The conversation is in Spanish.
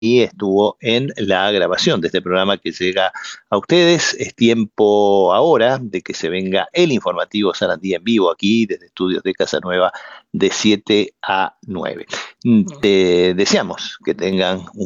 y estuvo en la grabación de este programa que llega a ustedes. Es tiempo ahora de que se venga el informativo Sarandí en vivo aquí desde estudios de Casa Nueva de 7 a 9. Te deseamos que tengan un